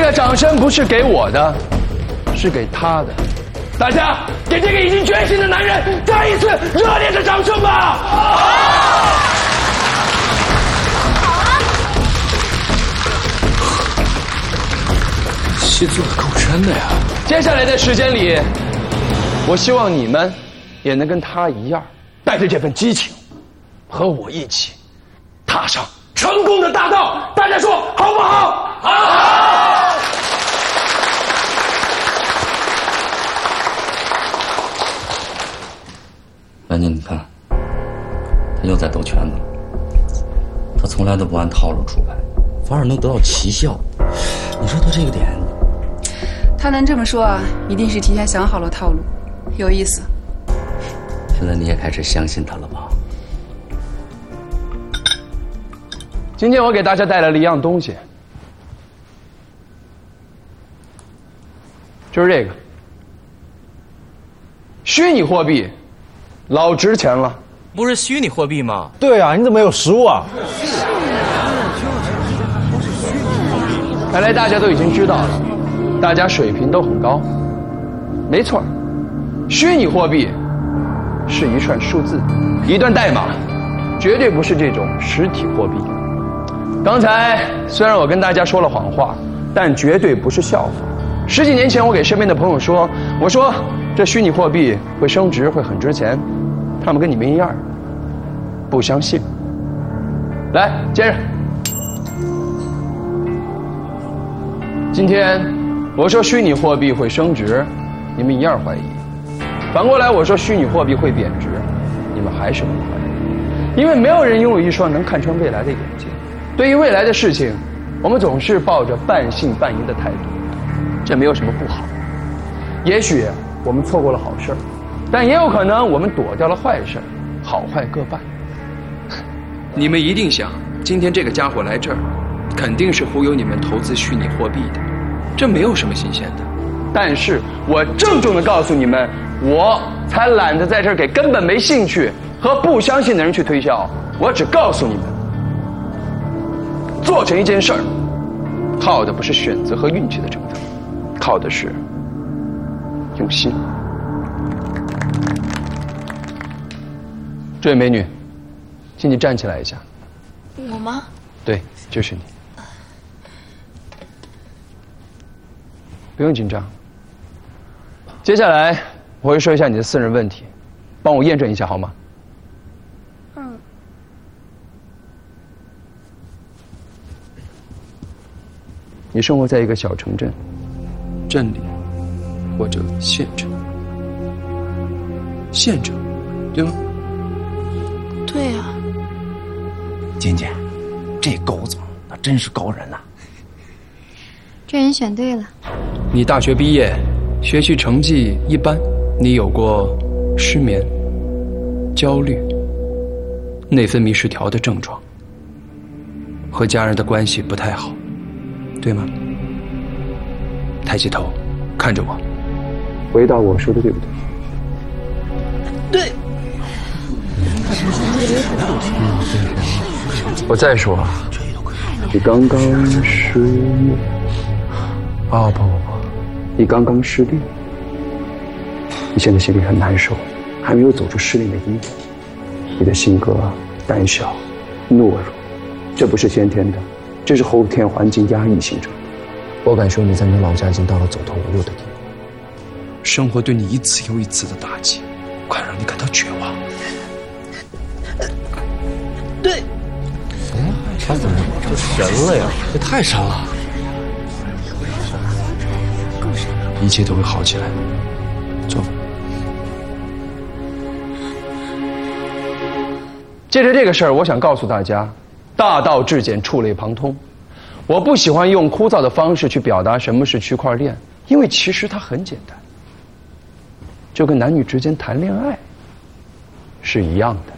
个掌声不是给我的，是给他的。大家给这个已经觉醒的男人再一次热烈的掌声吧！ 戏做的够真的呀！ 接下来的时间里，我希望你们也能跟他一样，带着这份激情，和我一起踏上成功的大道。大家说好不好？好！ 兰妮，你看，他又在兜圈子了。他从来都不按套路出牌，反而能得到奇效。你说他这个点， 他能这么说啊，一定是提前想好了套路，有意思。 现在你也开始相信他了吧？ 今天我给大家带来了一样东西，就是这个虚拟货币，老值钱了。 不是虚拟货币吗？ 对啊，你怎么有实物啊？ 看来大家都已经知道了，大家水平都很高。没错，虚拟货币是一串数字，一段代码，绝对不是这种实体货币。刚才虽然我跟大家说了谎话，但绝对不是笑话。10几年前，我给身边的朋友说，我说这虚拟货币会升值，会很值钱，他们跟你们一样，不相信。来，接着。今天我说虚拟货币会升值，你们一样怀疑；反过来我说虚拟货币会贬值，你们还是会怀疑。因为没有人拥有一双能看穿未来的眼睛。对于未来的事情，我们总是抱着半信半疑的态度，这没有什么不好。也许我们错过了好事，但也有可能我们躲掉了坏事，好坏各半。你们一定想，今天这个家伙来这儿，肯定是忽悠你们投资虚拟货币的，这没有什么新鲜的。但是我郑重地告诉你们，我才懒得在这儿给根本没兴趣和不相信的人去推销。我只告诉你们，做成一件事儿，靠的不是选择和运气的成分，靠的是用心。这位美女，请你站起来一下。 我吗？ 对，就是你。不用紧张。接下来我会说一下你的私人问题，帮我验证一下好吗？你生活在一个小城镇、镇里或者县城。县城，对吗？ 对呀。 金姐，这狗总那真是高人呐！ 这人选对了。 你大学毕业，学习成绩一般，你有过失眠、焦虑、内分泌失调的症状，和家人的关系不太好，对吗？抬起头，看着我，回答我说的对不对？ 对。 我再说，你刚刚失业。哦，不，你刚刚失恋。你现在心里很难受，还没有走出失恋的阴影。你的性格胆小、懦弱，这不是先天的，这是后天环境压抑形成的。我敢说，你在你的老家已经到了走投无路的地步。生活对你一次又一次的打击，快让你感到绝望。 对。 他怎么就神了呀？这太神了！ 一切都会好起来。坐吧。借着这个事儿，我想告诉大家，大道至简，触类旁通。我不喜欢用枯燥的方式去表达什么是区块链，因为其实它很简单，就跟男女之间谈恋爱是一样的。